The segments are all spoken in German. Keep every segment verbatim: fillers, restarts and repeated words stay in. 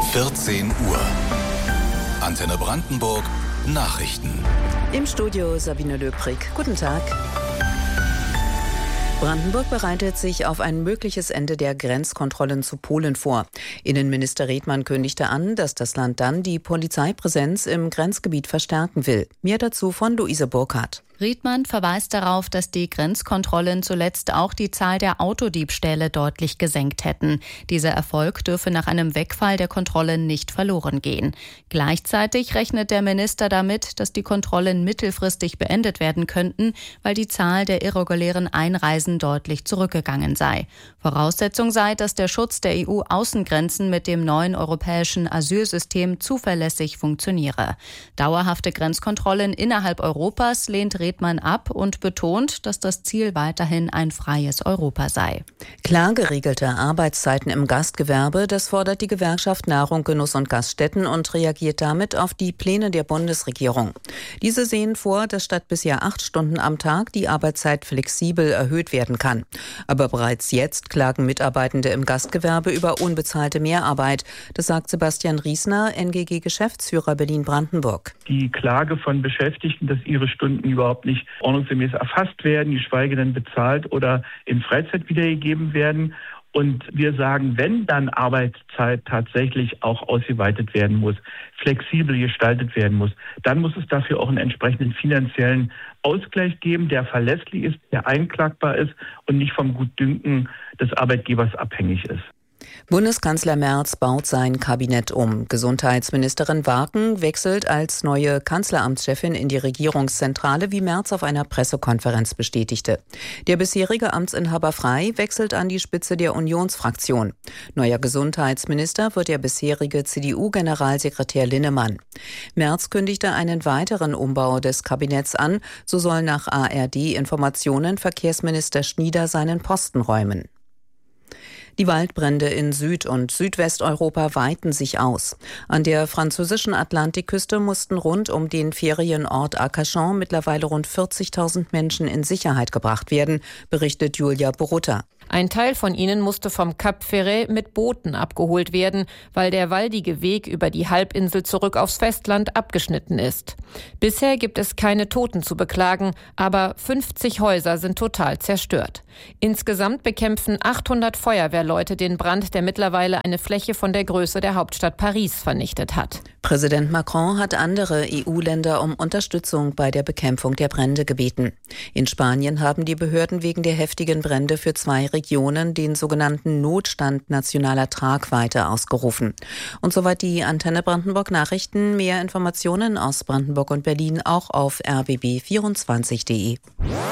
vierzehn Uhr. Antenne Brandenburg Nachrichten. Im Studio Sabine Löbrig. Guten Tag. Brandenburg bereitet sich auf ein mögliches Ende der Grenzkontrollen zu Polen vor. Innenminister Redmann kündigte an, dass das Land dann die Polizeipräsenz im Grenzgebiet verstärken will. Mehr dazu von Luise Burkhardt. Redmann verweist darauf, dass die Grenzkontrollen zuletzt auch die Zahl der Autodiebstähle deutlich gesenkt hätten. Dieser Erfolg dürfe nach einem Wegfall der Kontrollen nicht verloren gehen. Gleichzeitig rechnet der Minister damit, dass die Kontrollen mittelfristig beendet werden könnten, weil die Zahl der irregulären Einreisen deutlich zurückgegangen sei. Voraussetzung sei, dass der Schutz der E U-Außengrenzen mit dem neuen europäischen Asylsystem zuverlässig funktioniere. Dauerhafte Grenzkontrollen innerhalb Europas lehnt Redmann ab und betont, dass das Ziel weiterhin ein freies Europa sei. Klar geregelte Arbeitszeiten im Gastgewerbe, das fordert die Gewerkschaft Nahrung, Genuss und Gaststätten und reagiert damit auf die Pläne der Bundesregierung. Diese sehen vor, dass statt bisher acht Stunden am Tag die Arbeitszeit flexibel erhöht werden kann. Aber bereits jetzt klagen Mitarbeitende im Gastgewerbe über unbezahlte Mehrarbeit. Das sagt Sebastian Riesner, N G G-Geschäftsführer Berlin-Brandenburg. Die Klage von Beschäftigten, dass ihre Stunden überhaupt nicht ordnungsgemäß erfasst werden, geschweige denn bezahlt oder in Freizeit wiedergegeben werden. Und wir sagen, wenn dann Arbeitszeit tatsächlich auch ausgeweitet werden muss, flexibel gestaltet werden muss, dann muss es dafür auch einen entsprechenden finanziellen Ausgleich geben, der verlässlich ist, der einklagbar ist und nicht vom Gutdünken des Arbeitgebers abhängig ist. Bundeskanzler Merz baut sein Kabinett um. Gesundheitsministerin Warken wechselt als neue Kanzleramtschefin in die Regierungszentrale, wie Merz auf einer Pressekonferenz bestätigte. Der bisherige Amtsinhaber Frey wechselt an die Spitze der Unionsfraktion. Neuer Gesundheitsminister wird der bisherige C D U-Generalsekretär Linnemann. Merz kündigte einen weiteren Umbau des Kabinetts an. So soll nach A R D-Informationen Verkehrsminister Schnieder seinen Posten räumen. Die Waldbrände in Süd- und Südwesteuropa weiten sich aus. An der französischen Atlantikküste mussten rund um den Ferienort Arcachon mittlerweile rund vierzigtausend Menschen in Sicherheit gebracht werden, berichtet Julia Borutta. Ein Teil von ihnen musste vom Cap Ferret mit Booten abgeholt werden, weil der waldige Weg über die Halbinsel zurück aufs Festland abgeschnitten ist. Bisher gibt es keine Toten zu beklagen, aber fünfzig Häuser sind total zerstört. Insgesamt bekämpfen achthundert Feuerwehrleute den Brand, der mittlerweile eine Fläche von der Größe der Hauptstadt Paris vernichtet hat. Präsident Macron hat andere E U-Länder um Unterstützung bei der Bekämpfung der Brände gebeten. In Spanien haben die Behörden wegen der heftigen Brände für zwei Regionen den sogenannten Notstand nationaler Tragweite ausgerufen. Und soweit die Antenne Brandenburg Nachrichten. Mehr Informationen aus Brandenburg und Berlin auch auf r b b vierundzwanzig punkt de.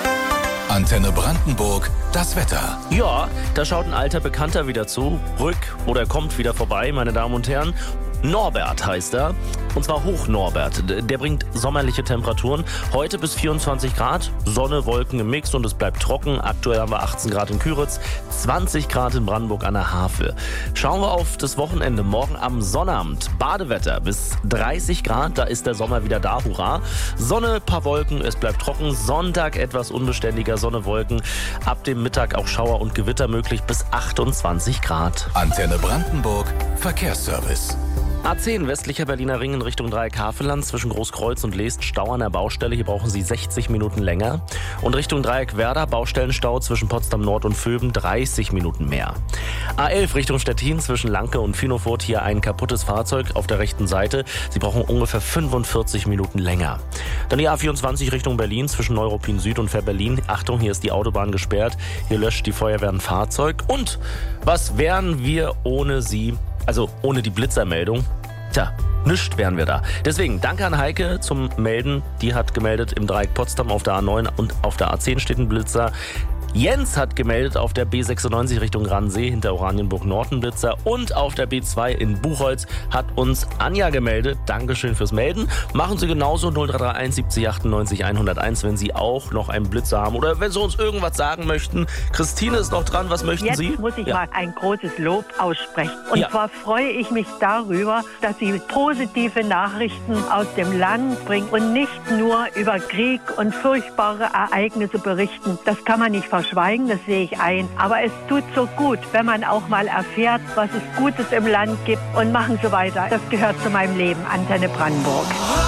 Antenne Brandenburg, das Wetter. Ja, da schaut ein alter Bekannter wieder zu. Rück oder kommt wieder vorbei, meine Damen und Herren. Norbert heißt er, und zwar Hoch-Norbert. Der bringt sommerliche Temperaturen. Heute bis vierundzwanzig Grad, Sonne, Wolken im Mix und es bleibt trocken. Aktuell haben wir achtzehn Grad in Küritz, zwanzig Grad in Brandenburg an der Havel. Schauen wir auf das Wochenende. Morgen am Sonnabend Badewetter bis dreißig Grad, da ist der Sommer wieder da, hurra. Sonne, paar Wolken, es bleibt trocken. Sonntag etwas unbeständiger, Sonne, Wolken. Ab dem Mittag auch Schauer und Gewitter möglich bis achtundzwanzig Grad. Antenne Brandenburg, Verkehrsservice. A zehn westlicher Berliner Ring in Richtung Dreieck Havelland zwischen Großkreuz und Leest Stau an der Baustelle. Hier brauchen Sie sechzig Minuten länger. Und Richtung Dreieck Werder Baustellenstau zwischen Potsdam Nord und Vöben dreißig Minuten mehr. A elf Richtung Stettin zwischen Lanke und Finofurt. Hier ein kaputtes Fahrzeug auf der rechten Seite. Sie brauchen ungefähr fünfundvierzig Minuten länger. Dann die A vierundzwanzig Richtung Berlin zwischen Neuruppin Süd und Fähr-Berlin. Achtung, hier ist die Autobahn gesperrt. Hier löscht die Feuerwehr ein Fahrzeug. Und was wären wir ohne Sie? Also ohne die Blitzermeldung. Tja, nischt wären wir da. Deswegen danke an Heike zum Melden. Die hat gemeldet, im Dreieck Potsdam auf der A neun und auf der A zehn steht ein Blitzer. Jens hat gemeldet auf der B sechsundneunzig Richtung Ransee hinter Oranienburg Nord ein Blitzer und auf der B zwei in Buchholz hat uns Anja gemeldet. Dankeschön fürs Melden. Machen Sie genauso null drei drei eins siebzig achtundneunzig hunderteins, wenn Sie auch noch einen Blitzer haben oder wenn Sie uns irgendwas sagen möchten. Christine ist noch dran. Was möchten Jetzt Sie? Jetzt muss ich ja. mal ein großes Lob aussprechen. Und ja. zwar freue ich mich darüber, dass Sie positive Nachrichten aus dem Land bringen und nicht nur über Krieg und furchtbare Ereignisse berichten. Das kann man nicht verstehen. verschweigen, das sehe ich ein. Aber es tut so gut, wenn man auch mal erfährt, was es Gutes im Land gibt und machen so weiter. Das gehört zu meinem Leben. Antenne Brandenburg.